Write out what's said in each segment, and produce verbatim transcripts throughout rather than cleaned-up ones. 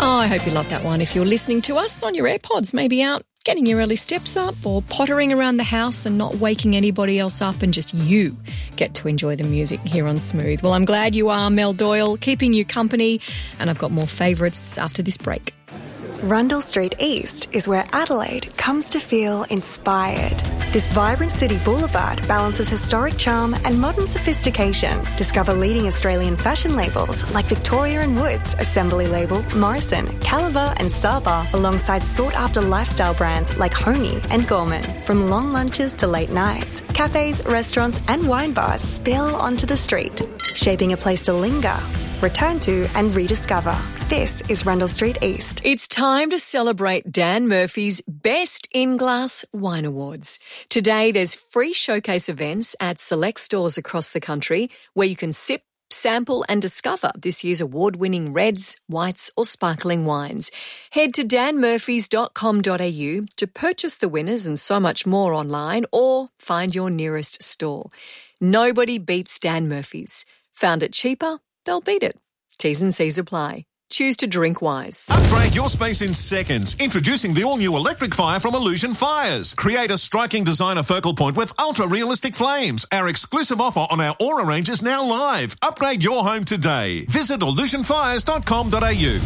Oh, I hope you love that one. If you're listening to us on your AirPods, maybe out getting your early steps up or pottering around the house and not waking anybody else up, and just you get to enjoy the music here on Smooth. Well, I'm glad you are, Mel Doyle, keeping you company, and I've got more favourites after this break. Rundle Street East is where Adelaide comes to feel inspired. This vibrant city boulevard balances historic charm and modern sophistication. Discover leading Australian fashion labels like Victoria and Woods, Assembly Label, Morrison, Caliber and Saba, alongside sought-after lifestyle brands like Honey and Gorman. From long lunches to late nights, cafes, restaurants and wine bars spill onto the street, shaping a place to linger, return to and rediscover. This is Rundle Street East. It's time to celebrate Dan Murphy's Best In-Glass Wine Awards. Today there's free showcase events at select stores across the country where you can sip, sample and discover this year's award-winning reds, whites or sparkling wines. Head to dan murphys dot com dot a u to purchase the winners and so much more online, or find your nearest store. Nobody beats Dan Murphy's. Found it cheaper? They'll beat it. T's and C's apply. Choose to drink wise. Upgrade your space in seconds. Introducing the all-new electric fire from Illusion Fires. Create a striking designer focal point with ultra-realistic flames. Our exclusive offer on our Aura range is now live. Upgrade your home today. Visit illusion fires dot com dot a u.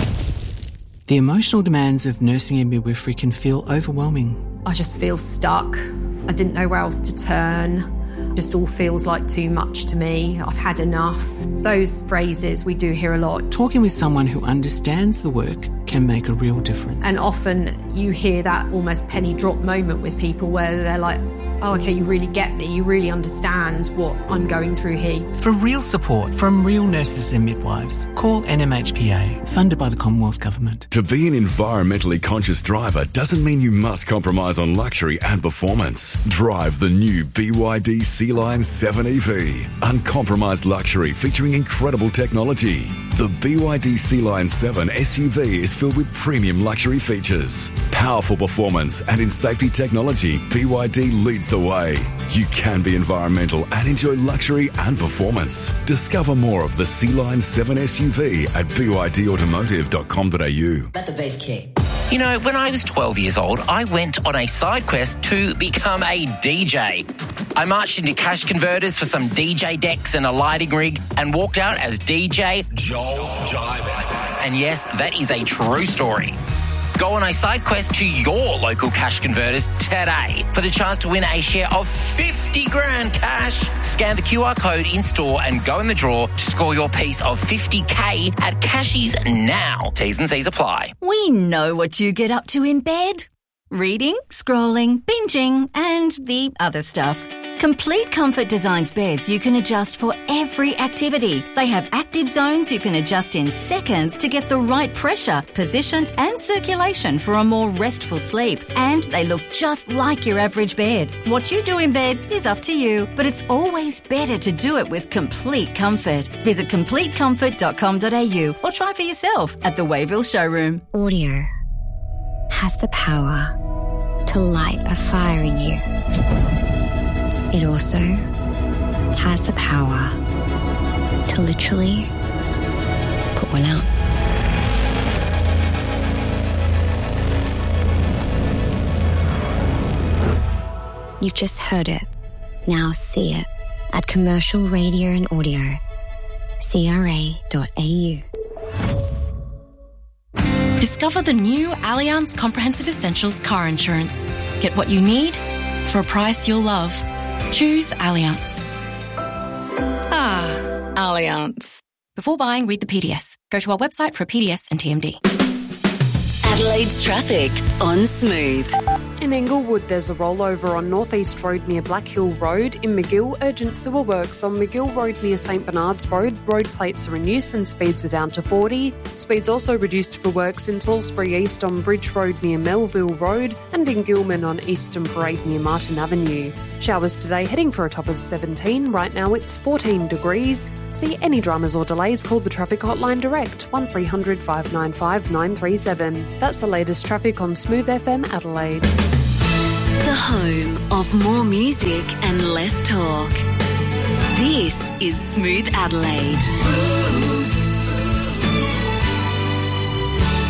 The emotional demands of nursing and midwifery can feel overwhelming. I just feel stuck. I didn't know where else to turn. Just all feels like too much to me. I've had enough. Those phrases we do hear a lot. Talking with someone who understands the work can make a real difference. And often you hear that almost penny drop moment with people where they're like, oh, okay, you really get me. You really understand what I'm going through here. For real support from real nurses and midwives, call N M H P A, funded by the Commonwealth Government. To be an environmentally conscious driver doesn't mean you must compromise on luxury and performance. Drive the new B Y D Sea Lion seven E V. Uncompromised luxury featuring incredible technology. The B Y D Sea Lion seven S U V is filled with premium luxury features. Powerful performance and in safety technology, B Y D leads the way. You can be environmental and enjoy luxury and performance. Discover more of the Sea Lion seven S U V at b y d automotive dot com dot a u. Let the bass kick. You know, when I was twelve years old, I went on a side quest to become a D J. I marched into cash converters for some D J decks and a lighting rig and walked out as D J Joel Jive. And yes, that is a true story. Go on a side quest to your local cash converters today for the chance to win a share of fifty grand cash. Scan the Q R code in store and go in the draw to score your piece of fifty K at Cashies now. T's and C's apply. We know what you get up to in bed. Reading, scrolling, binging, and the other stuff. Complete Comfort designs beds you can adjust for every activity. They have active zones you can adjust in seconds to get the right pressure, position and circulation for a more restful sleep. And they look just like your average bed. What you do in bed is up to you, but it's always better to do it with Complete Comfort. Visit complete comfort dot com dot a u or try for yourself at the Wayville showroom. Audio has the power to light a fire in you. It also has the power to literally put one out. You've just heard it. Now see it at Commercial Radio and Audio, c r a dot a u. Discover the new Allianz Comprehensive Essentials car insurance. Get what you need for a price you'll love. Choose Allianz. Ah, Allianz. Before buying, read the P D S. Go to our website for a P D S and T M D. Adelaide's traffic on Smooth. In Inglewood, there's a rollover on North East Road near Black Hill Road. In McGill, urgent sewer works on McGill Road near St Bernard's Road. Road plates are in use and speeds are down to forty. Speeds also reduced for works in Salisbury East on Bridge Road near Melville Road and in Gilman on Eastern Parade near Martin Avenue. Showers today heading for a top of seventeen. Right now it's fourteen degrees. See any dramas or delays, call the traffic hotline direct one three hundred five nine five nine three seven. That's the latest traffic on Smooth F M Adelaide. The home of more music and less talk. This is Smooth Adelaide. Smooth.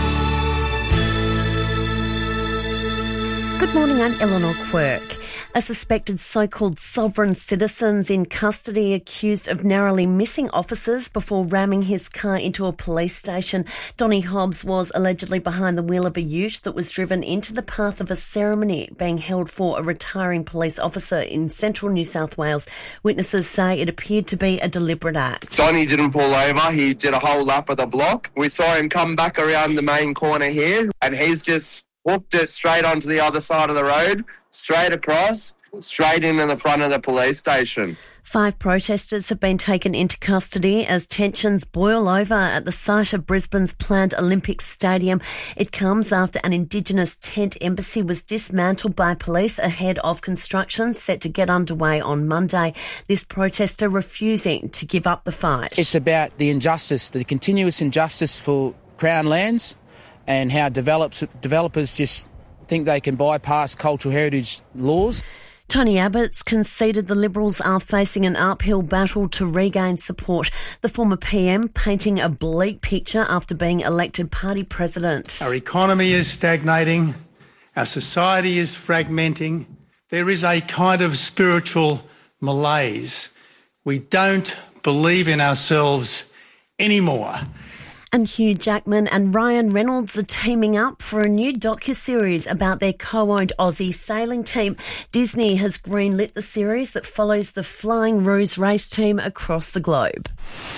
Good morning, I'm Eleanor Quirk. A suspected so-called sovereign citizen's in custody accused of narrowly missing officers before ramming his car into a police station. Donny Hobbs was allegedly behind the wheel of a ute that was driven into the path of a ceremony being held for a retiring police officer in central New South Wales. Witnesses say it appeared to be a deliberate act. Donny didn't pull over. He did a whole lap of the block. We saw him come back around the main corner here, and he's just whooped it straight onto the other side of the road, straight across, straight into the front of the police station. Five protesters have been taken into custody as tensions boil over at the site of Brisbane's planned Olympic Stadium. It comes after an Indigenous tent embassy was dismantled by police ahead of construction set to get underway on Monday. This protester refusing to give up the fight. It's about the injustice, the continuous injustice for Crown lands, and how develops, developers just think they can bypass cultural heritage laws. Tony Abbott's conceded the Liberals are facing an uphill battle to regain support. The former P M painting a bleak picture after being elected party president. Our economy is stagnating. Our society is fragmenting. There is a kind of spiritual malaise. We don't believe in ourselves anymore. And Hugh Jackman and Ryan Reynolds are teaming up for a new docuseries about their co-owned Aussie sailing team. Disney has greenlit the series that follows the Flying Roos race team across the globe.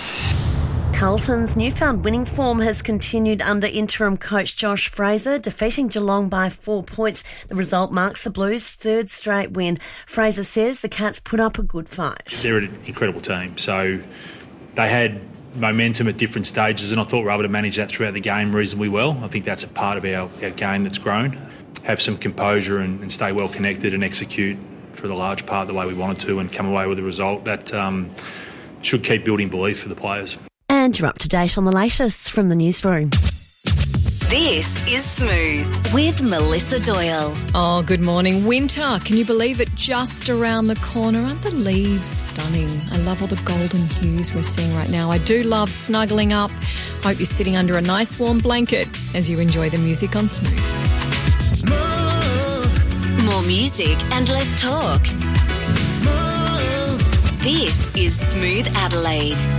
Carlton's newfound winning form has continued under interim coach Josh Fraser, defeating Geelong by four points. The result marks the Blues' third straight win. Fraser says the Cats put up a good fight. They're an incredible team, so they had momentum at different stages, and I thought we were able to manage that throughout the game reasonably well. I think that's a part of our, our game that's grown. Have some composure and, and stay well connected and execute for the large part the way we wanted to and come away with a result that um, should keep building belief for the players. And you're up to date on the latest from the newsroom. This is Smooth with Melissa Doyle. Oh, good morning. Winter. Can you believe it? Just around the corner. Aren't the leaves stunning? I love all the golden hues we're seeing right now. I do love snuggling up. Hope you're sitting under a nice warm blanket as you enjoy the music on Smooth. Smooth. More music and less talk. Smooth. This is Smooth Adelaide.